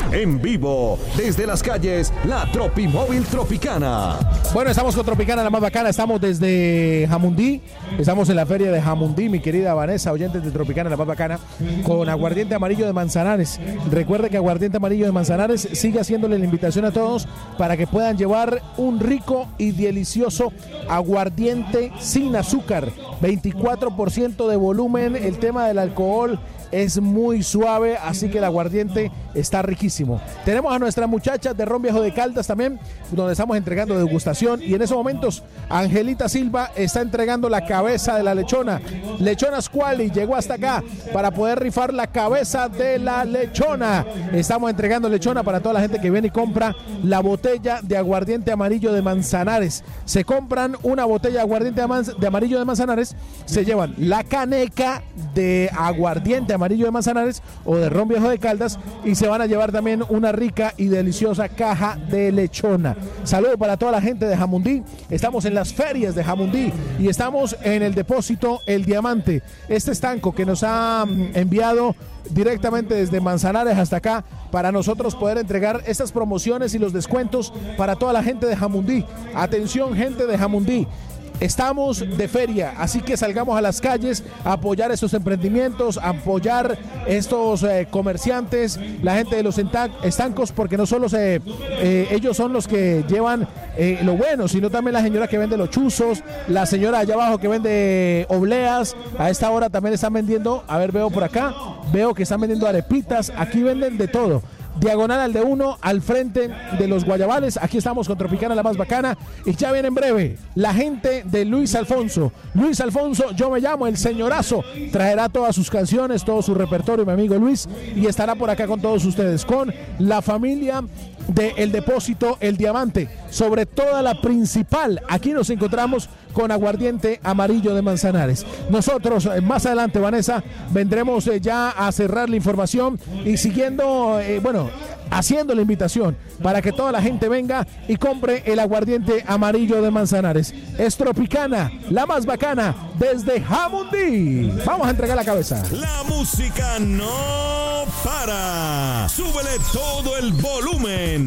En vivo, desde las calles, la Tropimóvil Tropicana. Bueno, estamos con Tropicana, la más bacana. Estamos desde Jamundí. Estamos en la feria de Jamundí, mi querida Vanessa, oyentes de Tropicana, la más bacana, con aguardiente amarillo de Manzanares. Recuerde que aguardiente amarillo de Manzanares sigue haciéndole la invitación a todos para que puedan llevar un rico y delicioso aguardiente sin azúcar. 24% de volumen. El tema del alcohol es muy suave, así que el aguardiente está riquísimo. Tenemos a nuestras muchachas de Ron Viejo de Caldas también, donde estamos entregando degustación, y en esos momentos Angelita Silva está entregando la cabeza de la lechona. Lechona Squally llegó hasta acá para poder rifar la cabeza de la lechona. Estamos entregando lechona para toda la gente que viene y compra la botella de aguardiente amarillo de Manzanares. Se compran una botella de aguardiente de amarillo de Manzanares, se llevan la caneca de aguardiente amarillo de Manzanares o de Ron Viejo de Caldas, y se van a llevar también una rica y deliciosa caja de lechona. Saludos para toda la gente de Jamundí. Estamos en las ferias de Jamundí y estamos en el depósito El Diamante, este estanco que nos ha enviado directamente desde Manzanares hasta acá para nosotros poder entregar estas promociones y los descuentos para toda la gente de Jamundí. Atención, gente de Jamundí, estamos de feria, así que salgamos a las calles a apoyar estos emprendimientos, a apoyar estos comerciantes, la gente de los estancos, porque no solo ellos son los que llevan lo bueno, sino también la señora que vende los chuzos, la señora allá abajo que vende obleas. A esta hora también están vendiendo, a ver, veo por acá, veo que están vendiendo arepitas, aquí venden de todo. Diagonal al de uno, al frente de los Guayabales. Aquí estamos con Tropicana, la más bacana. Y ya viene en breve la gente de Luis Alfonso. Luis Alfonso, yo me llamo el señorazo. Traerá todas sus canciones, todo su repertorio, mi amigo Luis. Y estará por acá con todos ustedes, con la familia de El Depósito El Diamante. Sobre toda la principal, aquí nos encontramos con aguardiente amarillo de Manzanares. Nosotros más adelante, Vanessa, vendremos ya a cerrar la información y siguiendo, haciendo la invitación para que toda la gente venga y compre el aguardiente amarillo de Manzanares. Es Tropicana, la más bacana, desde Jamundí. Vamos a entregar la cabeza. La música no para. Súbele todo el volumen.